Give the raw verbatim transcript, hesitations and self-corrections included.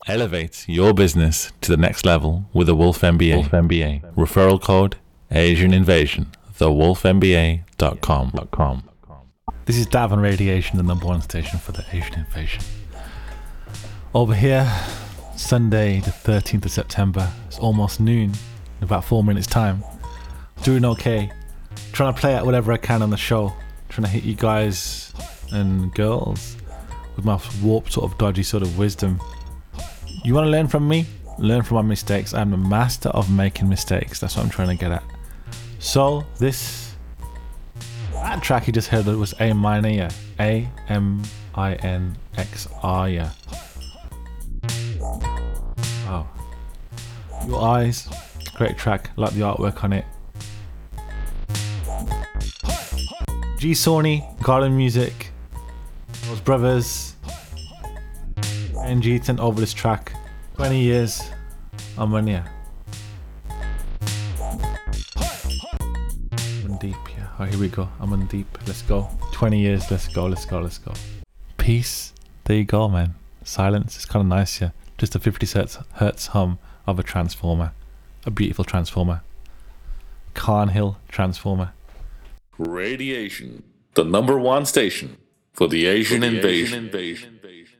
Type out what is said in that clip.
Elevate your business to the next level with the Wolf M B A. Wolf M B A. Referral code Asian Invasion. the wolf m b a dot com. This is Davin Radiation, the number one station for the Asian Invasion. Over here, Sunday the thirteenth of September. It's almost noon. In about four minutes time. Doing okay. Trying to play out whatever I can on the show. Trying to hit you guys and girls with my warped sort of dodgy sort of wisdom. You want to learn from me? Learn from my mistakes. I'm a master of making mistakes. That's what I'm trying to get at. So this that track you just heard was A minor, yeah. A M I N X R, yeah. Wow. Your Eyes, great track. Like the artwork on it. G Sony, Garden Music, those brothers. N G sent over this track. twenty years. I'm on here. I'm on deep, yeah. Oh, here we go. I'm on deep. Let's go. twenty years. Let's go. Let's go. Let's go. Peace. There you go, man. Silence. It's kind of nice, yeah. Just a fifty hertz hum of a transformer. A beautiful transformer. Carnhill transformer. Radiation. The number one station for the Asian, for the Asian invasion. invasion.